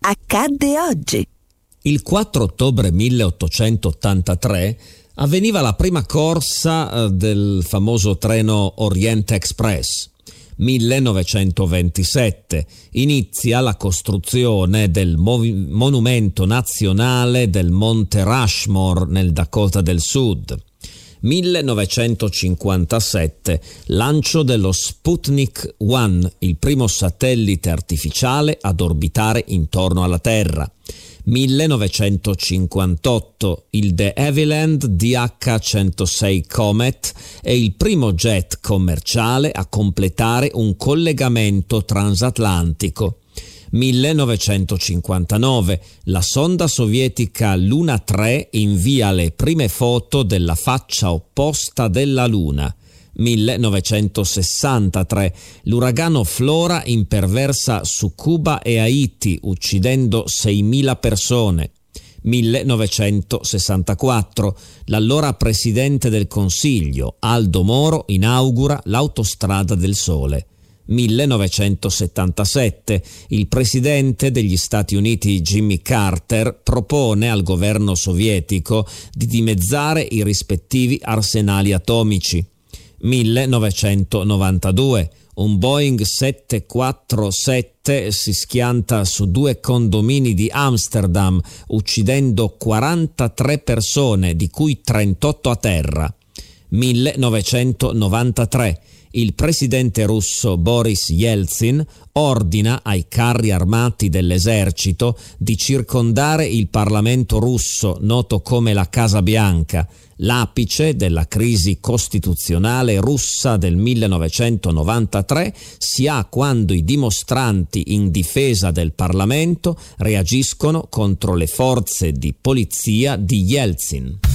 accadde oggi. Il 4 ottobre 1883 avveniva la prima corsa del famoso treno Orient Express. 1927 inizia la costruzione del monumento nazionale del Monte Rushmore nel Dakota del Sud. 1957 lancio dello Sputnik 1, il primo satellite artificiale ad orbitare intorno alla Terra. 1958 il De Havilland DH-106 Comet è il primo jet commerciale a completare un collegamento transatlantico. 1959 la sonda sovietica Luna 3 invia le prime foto della faccia opposta della Luna. 1963 l'uragano Flora imperversa su Cuba e Haiti uccidendo 6.000 persone. 1964 l'allora presidente del Consiglio Aldo Moro inaugura l'Autostrada del Sole. 1977 il presidente degli Stati Uniti Jimmy Carter propone al governo sovietico di dimezzare i rispettivi arsenali atomici. 1992 un Boeing 747 si schianta su 2 condomini di Amsterdam uccidendo 43 persone, di cui 38 a terra. 1993 il presidente russo Boris Yeltsin ordina ai carri armati dell'esercito di circondare il Parlamento russo, noto come la Casa Bianca, l'apice della crisi costituzionale russa del 1993 si ha quando i dimostranti in difesa del Parlamento reagiscono contro le forze di polizia di Yeltsin.